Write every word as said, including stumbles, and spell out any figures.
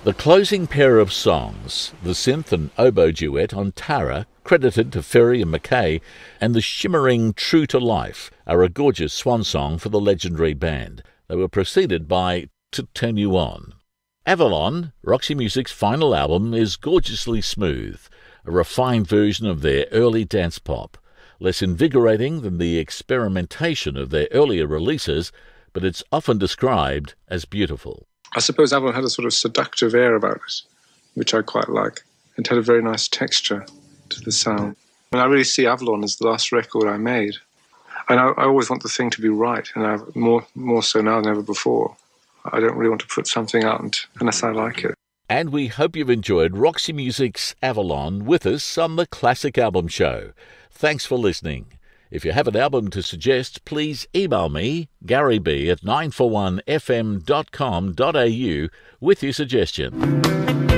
The closing pair of songs, the synth and oboe duet on Tara, credited to Ferry and McKay, and the shimmering True to Life, are a gorgeous swan song for the legendary band. They were preceded by To Turn You On. Avalon, Roxy Music's final album, is gorgeously smooth, a refined version of their early dance pop, less invigorating than the experimentation of their earlier releases, but it's often described as beautiful. I suppose Avalon had a sort of seductive air about it, which I quite like. It had a very nice texture to the sound. And I really see Avalon as the last record I made. And I, I always want the thing to be right, and I, more more so now than ever before. I don't really want to put something out unless I like it. And we hope you've enjoyed Roxy Music's Avalon with us on the Classic Album Show. Thanks for listening. If you have an album to suggest, please email me, Gary B at nine four one f m dot com dot a u, with your suggestion.